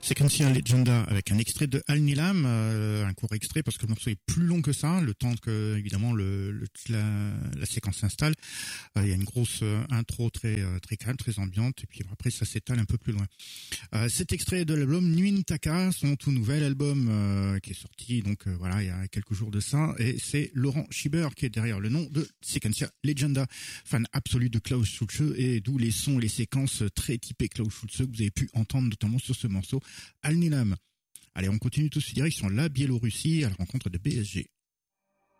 Sequential Legenda avec un extrait de Al Nilam, un court extrait parce que le morceau est plus long que ça, le temps que évidemment la séquence s'installe. Il y a une grosse intro très calme, très ambiante, et puis après ça s'étale un peu plus loin. Cet extrait de l'album Nuin Taka, son tout nouvel album qui est sorti donc voilà il y a quelques jours de ça, et c'est Laurent Schieber qui est derrière le nom de Sequential Legenda, fan absolu de Klaus Schulze, et d'où les sons, les séquences très typées Klaus Schulze que vous avez pu entendre notamment sur ce morceau Al Nilam. Allez, on continue tout de suite direction la Biélorussie à la rencontre de BSG.